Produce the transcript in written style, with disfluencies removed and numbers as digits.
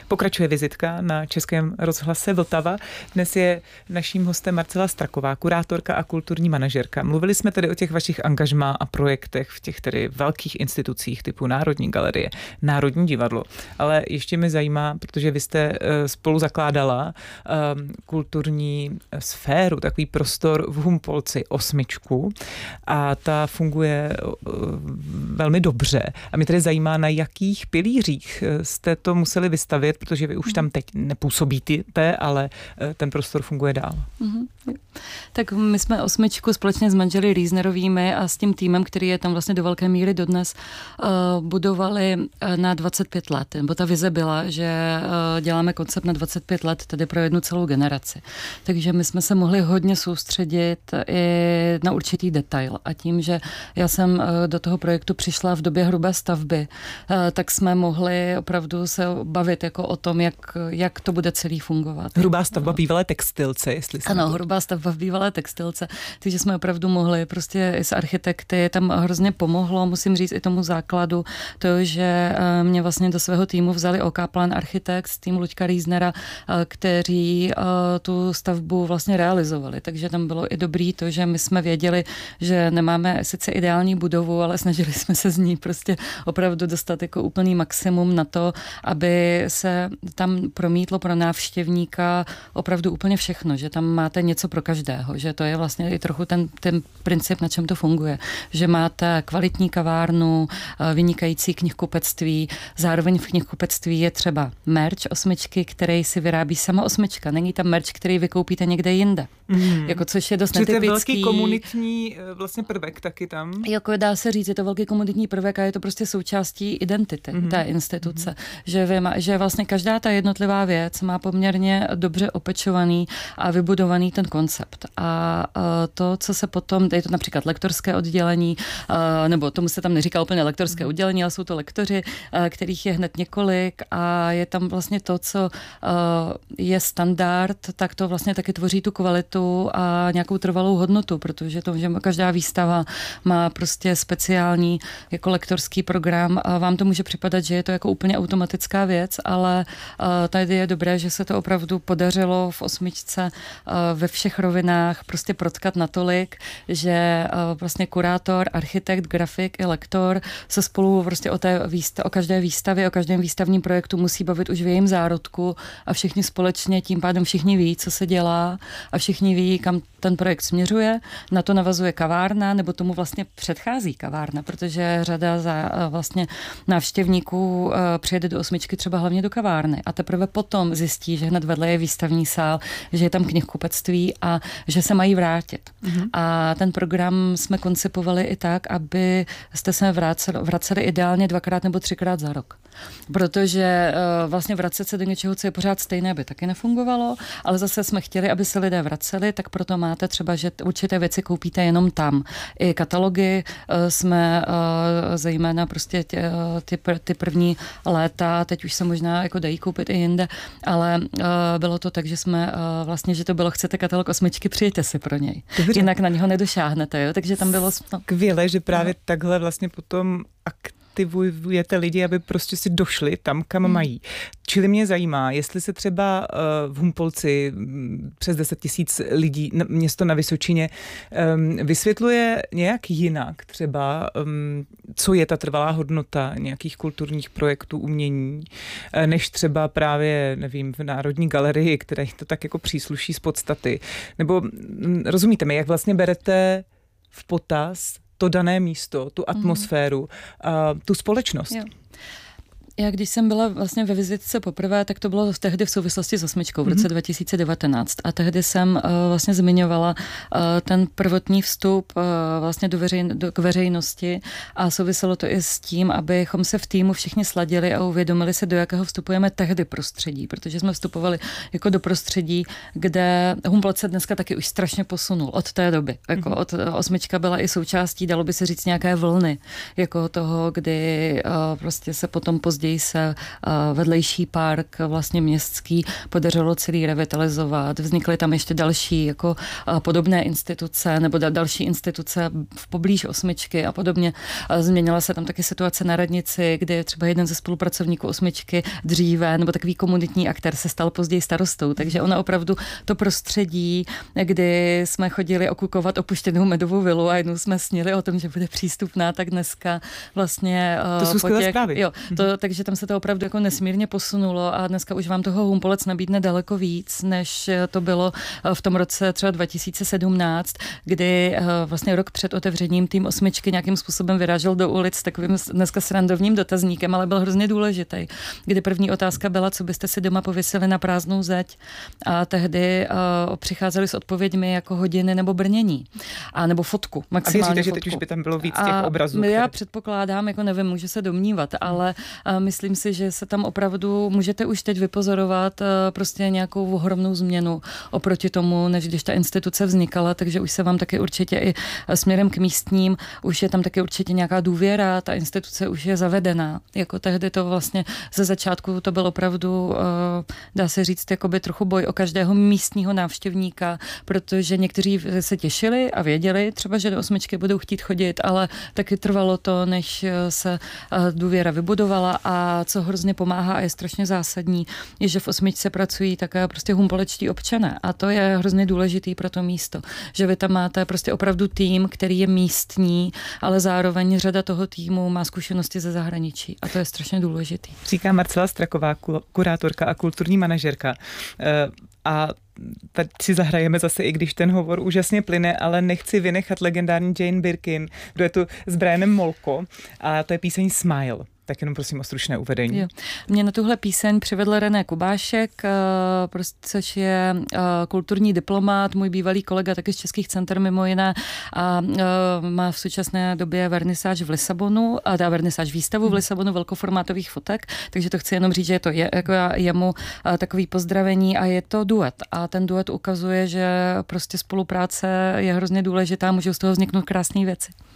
Pokračuje vizitka na Českém rozhlase Vltava. Dnes je naším hostem Marcela Straková, kurátorka a kulturní manažerka. Mluvili jsme tedy o těch vašich angažmá a projektech v těch tedy velkých institucích typu Národní galerie, Národní divadlo. Ale ještě mě zajímá, protože vy jste spolu zakládala kulturní sféru, takový prostor v Humpolci, Osmičku, a ta funguje velmi dobře. A mě tedy zajímá, na jakých pilířích jste to museli vystavět, protože vy už tam teď nepůsobíte, ale ten prostor funguje dál. Tak my jsme Osmičku společně s manželi Riesnerovými a s tím týmem, který je tam vlastně do velké míry dodnes, budovali na 25 let. Nebo ta vize byla, že děláme koncept na 25 let, tedy pro jednu celou generaci. Takže my jsme se mohli hodně soustředit i na určitý detail. A tím, že já jsem do toho projektu přišla v době hrubé stavby, tak jsme mohli opravdu se bavit jako o tom, jak to bude celý fungovat. Hrubá stavba bývalé textilce, jestli se... Ano, hrubá stavba v bývalé textilce, takže jsme opravdu mohli prostě i s architekty, tam hrozně pomohlo, musím říct i tomu základu, to, že mě vlastně do svého týmu vzali OK Plan Architects, tým Luďka Riesnera, kteří tu stavbu vlastně realizovali, takže tam bylo i dobrý to, že my jsme věděli, že nemáme sice ideální budovu, ale snažili jsme se z ní prostě opravdu dostat jako úplný maximum na to, aby se tam promítlo pro návštěvníka opravdu úplně všechno, že tam máte něco pro každého, že to je vlastně i trochu ten princip, na čem to funguje, že máte kvalitní kavárnu, vynikající knihkupectví, zároveň v knihkupectví je třeba merch Osmičky, který si vyrábí sama Osmička, není tam merch, který vykoupíte někde jinde, jako což je dost netypický. To je velký komunitní vlastně prvek taky tam. Jako dá se říct, je to velký komunitní prvek a je to prostě součástí identity té instituce, že vlastně každá ta jednotlivá věc má poměrně dobře opečovaný a vybudovaný ten koncept. A to, co se potom, je to například lektorské oddělení, nebo tomu se tam neříká úplně lektorské oddělení, ale jsou to lektoři, kterých je hned několik a je tam vlastně to, co je standard, tak to vlastně taky tvoří tu kvalitu a nějakou trvalou hodnotu, protože to, že každá výstava má prostě speciální jako lektorský program a vám to může připadat, že je to jako úplně automatická věc, ale tady je dobré, že se to opravdu podařilo v Osmičce ve všech rovinách prostě protkat natolik, že vlastně kurátor, architekt, grafik i lektor se spolu prostě o každé výstavě, o každém výstavním projektu musí bavit už v jejím zárodku a všichni společně, tím pádem všichni ví, co se dělá a všichni ví, kam ten projekt směřuje. Na to navazuje kavárna, nebo tomu vlastně předchází kavárna, protože řada vlastně návštěvníků přijede do Osmičky třeba hlavně do kavárny a teprve potom zjistí, že hned vedle je výstavní sál, že je tam knihkupectví a že se mají vrátit. A ten program jsme koncipovali i tak, aby jste se vraceli ideálně 2x nebo 3x za rok. Protože vlastně vracet se do něčeho, co je pořád stejné, by taky nefungovalo, ale zase jsme chtěli, aby se lidé vraceli, tak proto máte třeba, že určité věci koupíte jenom tam. I katalogy jsme zejména prostě ty první léta, teď už se možná jako dají koupit i jinde, ale bylo to tak, že jsme vlastně, že to bylo, chcete katalog Osmičky, přijďte si pro něj. Dobře. Jinak na něho nedošáhnete, jo? Takže tam bylo... Skvěle, že právě takhle vlastně potom aktivujete lidi, aby prostě si došli tam, kam mají. Čili mě zajímá, jestli se třeba v Humpolci přes 10 000 lidí, město na Vysočině, vysvětluje nějak jinak třeba, co je ta trvalá hodnota nějakých kulturních projektů, umění, než třeba právě, nevím, v Národní galerii, které to tak jako přísluší z podstaty. Nebo rozumíte mi, jak vlastně berete v potaz to dané místo, tu atmosféru, tu společnost. Jo. Já když jsem byla vlastně ve vizitce poprvé, tak to bylo tehdy v souvislosti s Osmičkou v roce 2019 a tehdy jsem vlastně zmiňovala ten prvotní vstup vlastně k veřejnosti a souviselo to i s tím, abychom se v týmu všichni sladili a uvědomili se, do jakého vstupujeme tehdy prostředí, protože jsme vstupovali jako do prostředí, kde Humboldt se dneska taky už strašně posunul od té doby. Jako Osmička byla i součástí, dalo by se říct, nějaké vlny, jako toho, kdy prostě se potom později později se vedlejší park vlastně městský podařilo celý revitalizovat. Vznikly tam ještě další jako podobné instituce nebo další instituce v poblíž Osmičky a podobně. Změnila se tam taky situace na radnici, kdy třeba jeden ze spolupracovníků Osmičky dříve, nebo takový komunitní aktér se stal později starostou. Takže ona opravdu to prostředí, kdy jsme chodili okukovat opuštěnou medovou vilu a jednou jsme snili o tom, že bude přístupná, tak dneska vlastně to jsou skvělé zprávy. Jo, takže tam se to opravdu jako nesmírně posunulo a dneska už vám toho Humpolec nabídne daleko víc, než to bylo v tom roce třeba 2017, kdy vlastně rok před otevřením tým Osmičky nějakým způsobem vyrážel do ulic s takovým dneska srandovním dotazníkem, ale byl hrozně důležitý. Kdy první otázka byla, co byste si doma pověsili na prázdnou zeď, a tehdy přicházeli s odpověďmi jako hodiny nebo brnění. A nebo fotku, maximálně a věříte, fotku. Že teď už by tam bylo víc těch obrazů? Já předpokládám, jako nevím, může se domnívat, ale myslím si, že se tam opravdu můžete už teď vypozorovat prostě nějakou ohromnou změnu oproti tomu, než když ta instituce vznikala, takže už se vám taky určitě i směrem k místním, už je tam taky určitě nějaká důvěra, ta instituce už je zavedená. Jako tehdy to vlastně ze začátku to byl opravdu, dá se říct, jakoby trochu boj o každého místního návštěvníka, protože někteří se těšili a věděli třeba, že do Osmičky budou chtít chodit, ale taky trvalo to, než se důvěra vybudovala, a co hrozně pomáhá a je strašně zásadní, je, že v Osmičce pracují také prostě humpolečtí občané, a to je hrozně důležitý pro to místo, že vy tam máte prostě opravdu tým, který je místní, ale zároveň řada toho týmu má zkušenosti ze zahraničí, a to je strašně důležitý. Říká Marcela Straková, kurátorka a kulturní manažerka. A tady si zahrajeme zase, i když ten hovor úžasně plyne, ale nechci vynechat legendární Jane Birkin, kdo je tu s Brianem Molko, a to je píseň Smile. Tak jenom prosím o stručné uvedení. Jo. Mě na tuhle píseň přivedl René Kubášek, což je kulturní diplomát, můj bývalý kolega taky z Českých center mimo jiné, a má v současné době vernisáž v Lisabonu, a dá vernisáž výstavu v Lisabonu velkoformátových fotek, takže to chci jenom říct, že je to jako jemu takový pozdravení, a je to duet. A ten duet ukazuje, že prostě spolupráce je hrozně důležitá, můžou z toho vzniknout krásné věci.